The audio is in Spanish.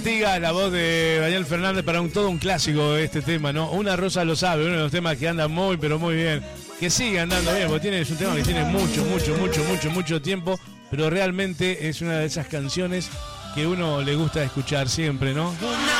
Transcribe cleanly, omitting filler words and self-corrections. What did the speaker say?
Diga la voz de Daniel Fernández para todo un clásico de este tema, ¿no? Una rosa lo sabe, uno de los temas que anda muy, pero muy bien. Que sigue andando bien, porque es un tema que tiene mucho tiempo, pero realmente es una de esas canciones que uno le gusta escuchar siempre, ¿no?